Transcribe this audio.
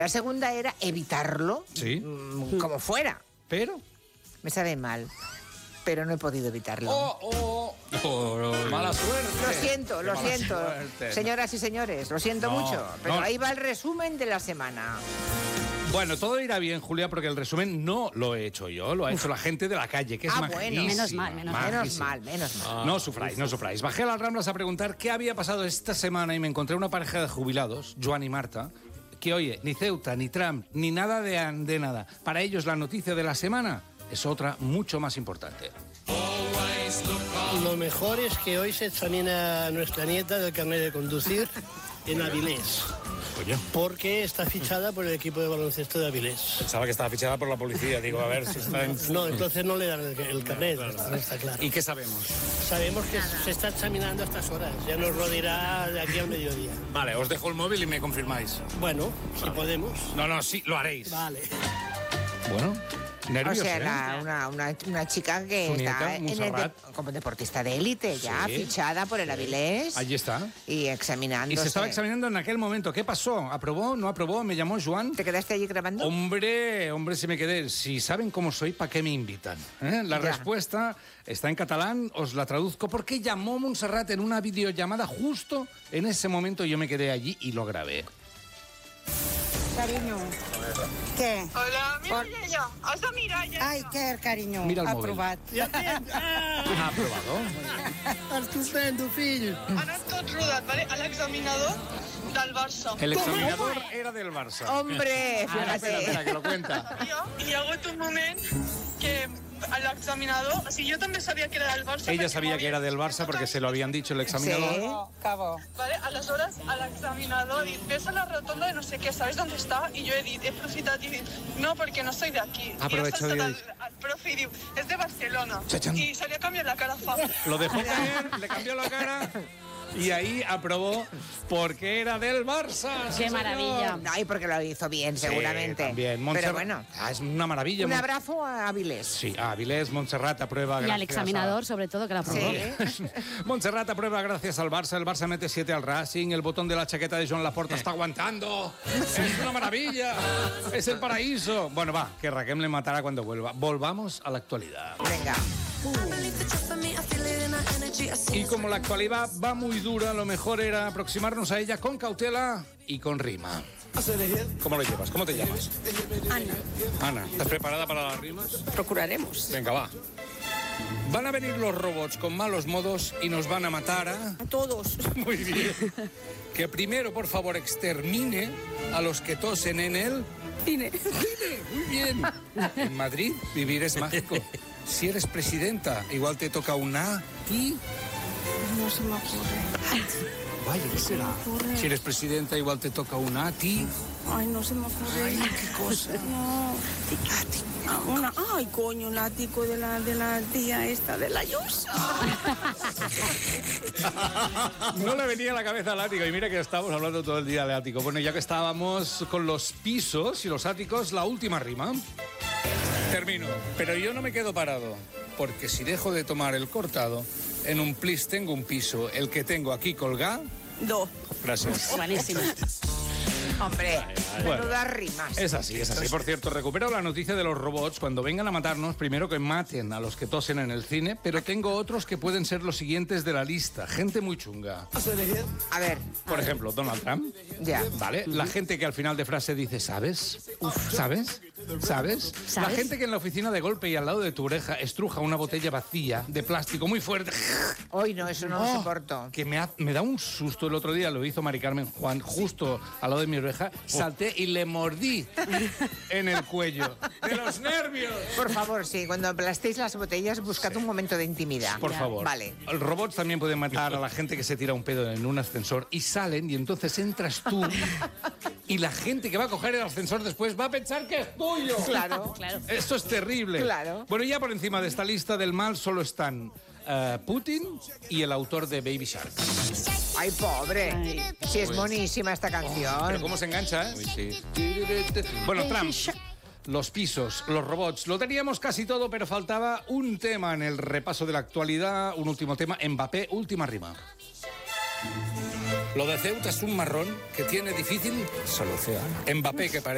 La segunda era evitarlo, Sí. como fuera. Pero... Me sabe mal, pero no he podido evitarlo. Mala suerte. Lo Qué siento. mala suerte. Señoras y señores, lo siento No, mucho. Pero no. ahí va el resumen de la semana. Bueno, todo irá bien, Julia, porque el resumen no lo he hecho yo, lo ha hecho la gente de la calle, que es Bueno. majísima. Menos mal, menos mal. Menos mal. No sufráis, no sufráis. Bajé a las Ramblas a preguntar qué había pasado esta semana y me encontré una pareja de jubilados, Joan y Marta, que oye, ni Ceuta, ni Trump, ni nada de nada. Para ellos la noticia de la semana es otra mucho más importante. Lo mejor es que hoy se examina a nuestra nieta del carnet de conducir en Avilés, Oye, porque está fichada por el equipo de baloncesto de Avilés. pensaba que estaba fichada por la policía. Digo, a ver si está en... No, entonces no le dan el carnet, está claro. ¿Y qué sabemos? Sabemos que se está examinando a estas horas, ya nos lo dirá de aquí al mediodía. Vale, os dejo el móvil y me confirmáis. Bueno, si podemos. No, sí, lo haréis. Vale. Bueno, nervios, O sea, una chica que Su está nieta, como deportista de élite, ya Sí. fichada por el Avilés. Allí está. Y examinándose. Y se estaba examinando en aquel momento. ¿Qué pasó? ¿Aprobó? ¿No aprobó? ¿Me llamó Joan? ¿Te quedaste allí grabando? Hombre, si me quedé. Si saben cómo soy, ¿para qué me invitan? La Ya. respuesta está en catalán, os la traduzco, porque llamó Montserrat en una videollamada justo en ese momento. Yo me quedé allí y lo grabé. Carinyo. Què? Hola, mira ella. Has de mirar ja. Ai, què, carinyo? Mira el mòbil. Aprovat. Ja tens! ¿Ha aprobado? Estupendo, fill! Ha anat tot rodat, vale? A l'examinador del Barça. El examinador era del Barça. ¡Hombre! Espera, Fíjate. que lo cuenta. I hi ha hagut un moment que l'examinador... O sigui, jo també sabia que era del Barça. Ella perquè sabía m'ho que era havia del Barça porque se lo habían dicho el examinador. Sí. Que bo. Vale? Aleshores, a l'examinador dit, ves a la rotonda de no sé què, ¿sabes dónde está? I jo he dit, he aprofitat i he dit, no, perquè no soy de aquí. Aprovecho I de ha dir. saltat el profe i diu, és de Barcelona. Chachán. I se li ha canviat la cara fa. Lo dejó caer, le cambió la cara y ahí aprobó porque era del Barça. ¡Qué señor. maravilla! Ay, porque lo hizo bien, Sí, seguramente. también. Pero Montserrat- bueno, Es una maravilla. un abrazo a Avilés. Sí, Avilés, Montserrat aprueba. Y al gracias examinador, sobre todo, que la aprobó. Sí. Montserrat aprueba gracias al Barça. El Barça mete 7 al Racing. El botón de la chaqueta de Joan Laporta está aguantando. Es una maravilla. Es el paraíso. Bueno, va, que Raquel le matará cuando vuelva. Volvamos a la actualidad. Venga. Y como la actualidad va muy dura, lo mejor era aproximarnos a ella con cautela y con rima. ¿Cómo lo llevas? ¿Cómo te llamas? Ana, Ana, ¿estás preparada para las rimas? procuraremos. Venga, va. Van a venir los robots con malos modos y nos van a matar a... A todos. Muy bien. Que primero, por favor, extermine a los que tosen en él. Cine. Muy bien. En Madrid, vivir es mágico. Si eres presidenta, igual te toca una y... No se me ocurre. Vaya, ¿qué será? Si eres presidenta, igual te toca una a ti. Ay, no se me ocurre. Ay, qué cosa. No. Ay, coño, un ático de la tía esta, de la Ayuso. No le venía a la cabeza al ático. Y mira que estamos hablando todo el día de ático. Bueno, ya que estábamos con los pisos y los áticos, la última rima. Termino. Pero yo no me quedo parado. Porque si dejo de tomar el cortado, en un plis tengo un piso. El que tengo aquí colgado. Gracias. Buenísimo. Hombre, Bueno. menudas rimas. Es así, es así. Por cierto, recupero la noticia de los robots. Cuando vengan a matarnos, primero que maten a los que tosen en el cine, pero tengo otros que pueden ser los siguientes de la lista. Gente muy chunga. A ver, Por ejemplo, Donald Trump. ya. ¿Vale? La gente que al final de frase dice, ¿sabes? ¿Sabes? ¿Sabes? La ¿Sabes? gente que en la oficina de golpe y al lado de tu oreja estruja una botella vacía de plástico muy fuerte. Hoy no, eso no lo soporto. Que me da un susto. El otro día lo hizo Mari Carmen Juan justo al lado de mi oreja. Salté y le mordí en el cuello. ¡De los nervios! Por favor, sí, cuando aplastéis las botellas, buscad un momento de intimidad. Por favor. Vale. Los robots también pueden matar a la gente que se tira un pedo en un ascensor y salen y entonces entras tú y la gente que va a coger el ascensor después va a pensar que es tuyo. Claro. Claro. Esto es terrible. Claro. Bueno, ya por encima de esta lista del mal solo están Putin y el autor de Baby Shark. Ay, pobre. Sí, es monísima esta Pero canción. cómo se engancha, ¿eh? Bueno, Trump, los pisos, los robots, lo teníamos casi todo, pero faltaba un tema en el repaso de la actualidad, un último tema, Mbappé, última rima. Lo de Ceuta es un marrón que tiene difícil solución. Mbappé, que parece...